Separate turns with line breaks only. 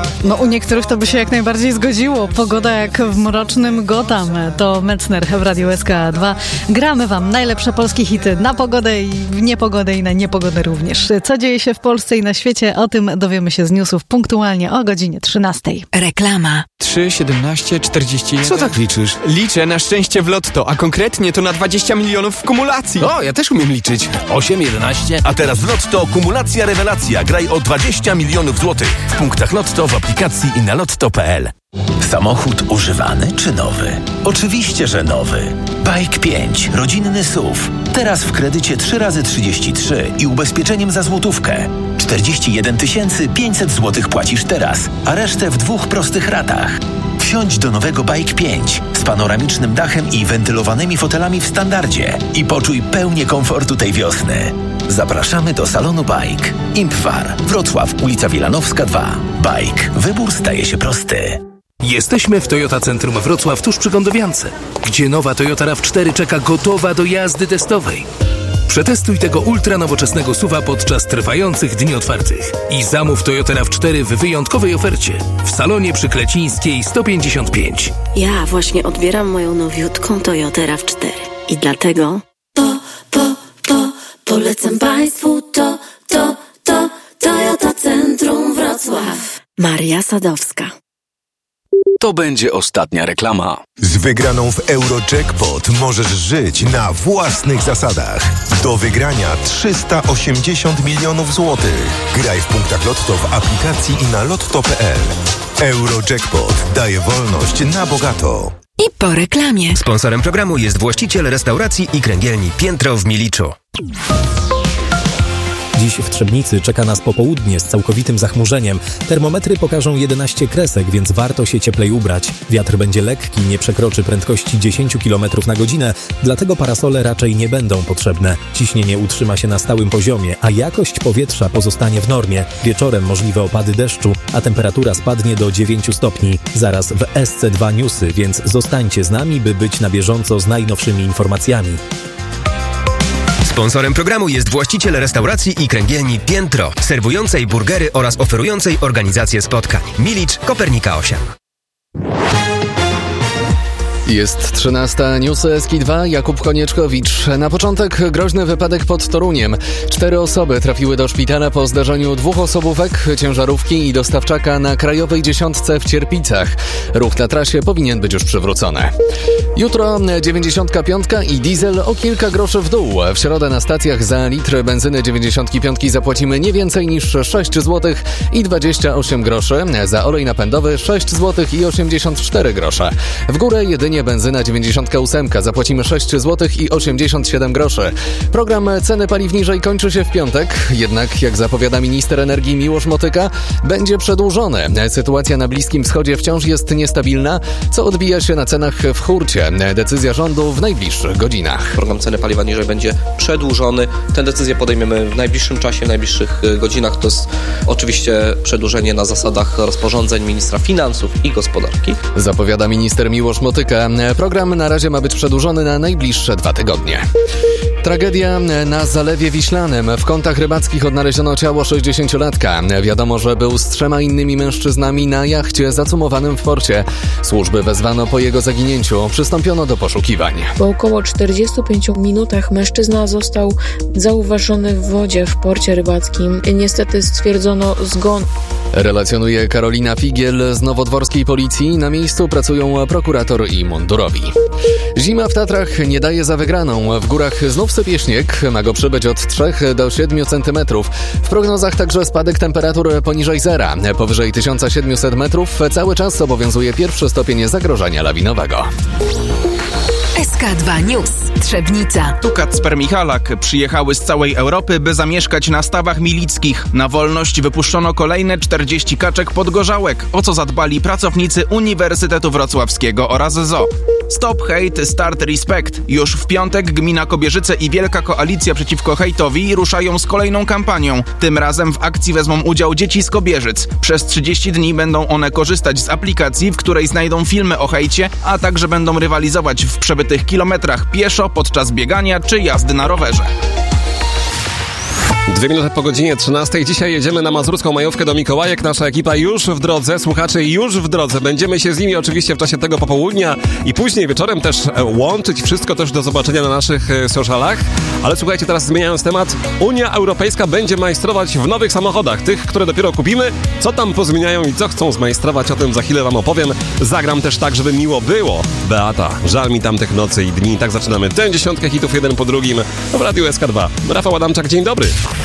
No u niektórych to by się jak najbardziej zgodziło. Pogoda jak w mrocznym Gotham. To Metzner w Radiu SK2. Gramy wam najlepsze polskie hity na pogodę i w niepogodę i na niepogodę również. Co dzieje się w Polsce i na świecie? O tym dowiemy się z newsów punktualnie o godzinie 13.
Reklama.
3, 17, 41.
Co tak liczysz?
Liczę na szczęście w lotto, a konkretnie to na 20 milionów w kumulacji.
O, ja też umiem liczyć.
8, 11. A teraz w Lotto kumulacja rewelacja. Graj o 20 milionów złotych. W punktach Lotto, w aplikacji i na lotto.pl.
Samochód używany czy nowy? Oczywiście, że nowy. Bike 5, rodzinny SUV. Teraz w kredycie 3x33 i ubezpieczeniem za złotówkę. 41 500 zł płacisz teraz, a resztę w 2 prostych ratach. Wsiądź do nowego Bike 5 z panoramicznym dachem i wentylowanymi fotelami w standardzie i poczuj pełnię komfortu tej wiosny. Zapraszamy do salonu Bike. Impwar, Wrocław, ulica Wielanowska 2. Bike. Wybór staje się prosty.
Jesteśmy w Toyota Centrum Wrocław tuż przy Gondowiance, gdzie nowa Toyota RAV4 czeka gotowa do jazdy testowej. Przetestuj tego ultranowoczesnego SUV-a podczas trwających dni otwartych i zamów Toyota RAV4 w wyjątkowej ofercie w salonie przy Klecińskiej 155.
Ja właśnie odbieram moją nowiutką Toyotę RAV4 i dlatego polecam Państwu Toyota Centrum Wrocław. Maria Sadowska.
To będzie ostatnia reklama.
Z wygraną w Eurojackpot możesz żyć na własnych zasadach. Do wygrania 380 milionów złotych. Graj w punktach Lotto w aplikacji i na lotto.pl. Eurojackpot daje wolność na bogato.
I po reklamie.
Sponsorem programu jest właściciel restauracji i kręgielni Piętro w Miliczu.
Dziś w Trzebnicy czeka nas popołudnie z całkowitym zachmurzeniem. Termometry pokażą 11 kresek, więc warto się cieplej ubrać. Wiatr będzie lekki, nie przekroczy prędkości 10 km na godzinę, dlatego parasole raczej nie będą potrzebne. Ciśnienie utrzyma się na stałym poziomie, a jakość powietrza pozostanie w normie. Wieczorem możliwe opady deszczu, a temperatura spadnie do 9 stopni. Zaraz w SC2 Newsy, więc zostańcie z nami, by być na bieżąco z najnowszymi informacjami.
Sponsorem programu jest właściciel restauracji i kręgielni Piętro, serwującej burgery oraz oferującej organizację spotkań. Milicz, Kopernika 8.
Jest 13. Newsy SK2, Jakub Konieczkowicz. Na początek groźny wypadek pod Toruniem. 4 osoby trafiły do szpitala po zdarzeniu 2 osobówek, ciężarówki i dostawczaka na Krajowej 10 w Cierpicach. Ruch na trasie powinien być już przywrócony. Jutro 95 i diesel o kilka groszy w dół. W środę na stacjach za litr benzyny 95 zapłacimy nie więcej niż 6 zł i 28 groszy. Za olej napędowy 6 zł i 84 grosze. W górę jedynie benzyna 98 zapłacimy 6 zł i 87 groszy. Program ceny paliw niżej kończy się w piątek, jednak jak zapowiada minister energii Miłosz Motyka, będzie przedłużony. Sytuacja na Bliskim Wschodzie wciąż jest niestabilna, co odbija się na cenach w hurcie. Decyzja rządu w najbliższych godzinach.
Program ceny paliwa niżej będzie przedłużony. Tę decyzję podejmiemy w najbliższym czasie, w najbliższych godzinach. To jest oczywiście przedłużenie na zasadach rozporządzeń ministra finansów i gospodarki.
Zapowiada minister Miłosz Motyka. Program na razie ma być przedłużony na najbliższe 2 tygodnie. Tragedia na Zalewie Wiślanym. W kątach rybackich odnaleziono ciało 60-latka. Wiadomo, że był z 3 innymi mężczyznami na jachcie zacumowanym w porcie. Służby wezwano po jego zaginięciu. Przystąpiono do poszukiwań.
Po około 45 minutach mężczyzna został zauważony w wodzie w porcie rybackim. Niestety stwierdzono zgon.
Relacjonuje Karolina Figiel z nowodworskiej policji. Na miejscu pracują prokurator i mundurowi. Zima w Tatrach nie daje za wygraną. W górach znów sypie śnieg. Ma go przybyć od 3 do 7 cm. W prognozach także spadek temperatur poniżej zera. Powyżej 1700 metrów cały czas obowiązuje 1 stopień zagrożenia lawinowego.
SK2 News. Trzebnica.
Tu Kacper Michalak. Przyjechały z całej Europy, by zamieszkać na stawach milickich. Na wolność wypuszczono kolejne 40 kaczek podgorzałek, o co zadbali pracownicy Uniwersytetu Wrocławskiego oraz ZOO. Stop Hate, Start Respect. Już w piątek gmina Kobierzyce i Wielka Koalicja Przeciwko Hejtowi ruszają z kolejną kampanią. Tym razem w akcji wezmą udział dzieci z Kobierzyc. Przez 30 dni będą one korzystać z aplikacji, w której znajdą filmy o hejcie, a także będą rywalizować w przebytych kilometrach pieszo, podczas biegania czy jazdy na rowerze.
2 minuty po godzinie 13. Dzisiaj jedziemy na mazurską majówkę do Mikołajek. Nasza ekipa już w drodze, słuchacze już w drodze. Będziemy się z nimi oczywiście w czasie tego popołudnia i później wieczorem też łączyć. Wszystko też do zobaczenia na naszych socialach. Ale słuchajcie, teraz zmieniając temat, Unia Europejska będzie majstrować w nowych samochodach. Tych, które dopiero kupimy, co tam pozmieniają i co chcą zmajstrować, o tym za chwilę wam opowiem. Zagram też tak, żeby miło było. Beata, żal mi tamtych nocy i dni. Tak zaczynamy tę 10 hitów jeden po drugim w Radiu SK2. Rafał Adamczak, dzień dobry.